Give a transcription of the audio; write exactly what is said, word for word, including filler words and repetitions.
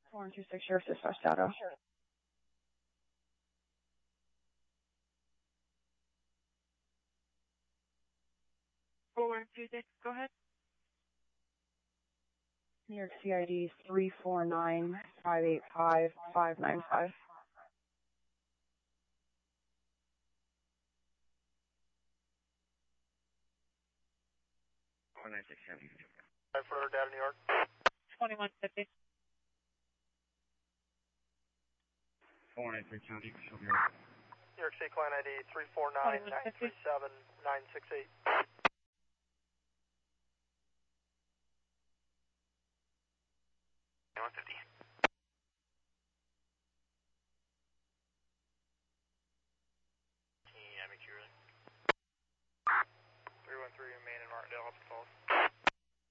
four one two six, Sheriff Dispatch data. four one two six, go ahead. New York C I D three four nine five eight five five nine five. one nine six seven. For data, New York. twenty-one fifty. four nine three County, New New York State Client I D three four nine nine three seven nine six eight. one fifty.